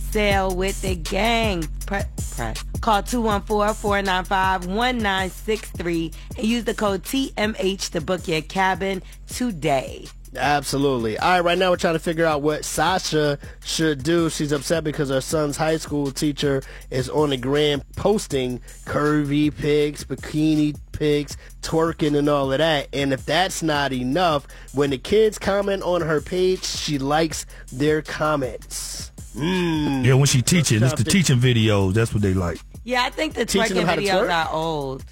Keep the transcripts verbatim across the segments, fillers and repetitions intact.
Sail with the gang. Pre- press. Call two one four, four nine five, one nine six three and use the code T M H to book your cabin today. Absolutely. All right, right now we're trying to figure out what Sasha should do. She's upset because her son's high school teacher is on the gram posting curvy pics, bikini pics, twerking and all of that. And if that's not enough, when the kids comment on her page, she likes their comments. Mm. Yeah, when she teaching, it's the teaching videos. That's what they like. Yeah, I think the Teaching twerking them how to videos twerk? are old.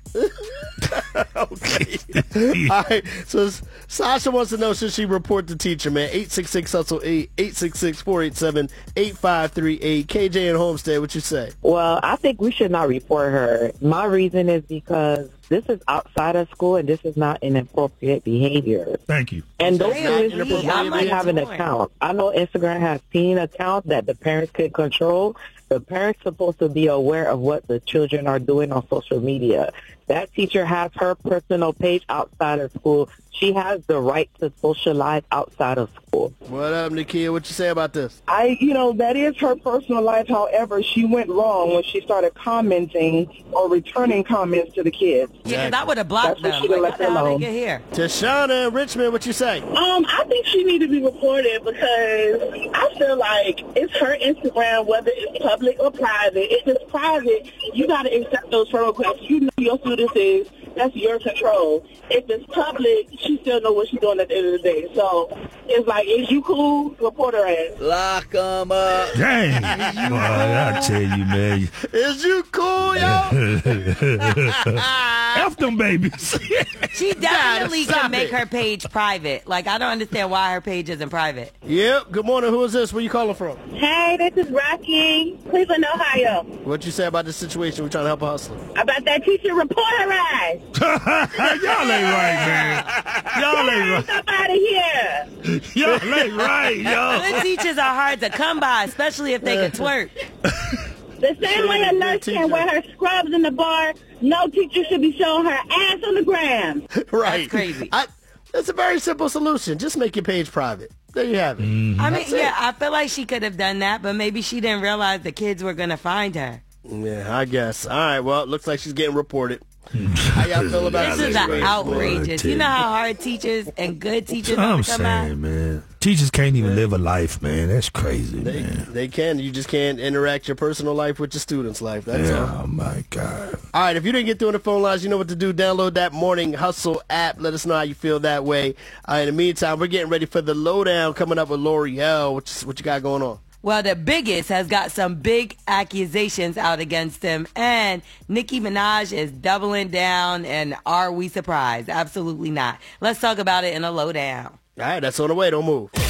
Okay. All right. So Sasha wants to know, should she report the teacher, man? eight six six hustle eight, eight six six, four eight seven, eight five three eight. K J and Homestead, what you say? Well, I think we should not report her. My reason is because this is outside of school and this is not inappropriate behavior. Thank you. And those Hey, parents I agree. should I'm probably like have an torn. account. I know Instagram has teen account that the parents could control. The parents supposed to be aware of what the children are doing on social media. That teacher has her personal page outside of school. She has the right to socialize outside of school. What up, Nakia? What you say about this? I, you know, that is her personal life. However, she went wrong when she started commenting or returning comments to the kids. Yeah, because I would have blocked That's what them. she Like, left how the hell they alone. get here? Tashana and Richmond, what you say? Um, I think she needs to be reported because I feel like it's her Instagram, whether it's public or private. If it's private, you got to accept those friend requests. You know your students is. That's your control. If it's public, she still know what she's doing at the end of the day. So it's like, is you cool? Report her ass. Lock 'em up. Dang. Boy, I tell you, man. Is you cool, yo? F them babies. She definitely stop can make it. her page private. Like, I don't understand why her page isn't private. Yep. Good morning. Who is this? Where you calling from? Hey, this is Rocky, Cleveland, Ohio. What you say about this situation? We're trying to help a hustler. About that teacher, report her ass. Y'all ain't right, man. Y'all ain't right. Somebody here. Y'all ain't right, yo. Good teachers are hard to come by, especially if they can twerk. The same way a nurse can wear her scrubs in the bar, no teacher should be showing her ass on the gram. Right. That's crazy. I, that's a very simple solution. Just make your page private. There you have it. Mm-hmm. I mean, That's it. yeah, I feel like she could have done that, but maybe she didn't realize the kids were going to find her. Yeah, I guess. All right, well, it looks like she's getting reported. How y'all feel about This is this? an outrageous. You know how hard teachers and good teachers are I'm to come by? saying, man. Teachers can't even live a life, man. That's crazy, They, man. they can. You just can't interact your personal life with your students' life. That's all. Yeah, oh, my God. All right, if you didn't get through on the phone lines, you know what to do. Download that Morning Hustle app. Let us know how you feel that way. Uh, in the meantime, we're getting ready for the lowdown coming up with L'Oreal. What you, what you got going on? Well, the biggest has got some big accusations out against him, and Nicki Minaj is doubling down, and are we surprised? Absolutely not. Let's talk about it in a lowdown. All right, that's on the way. Don't move.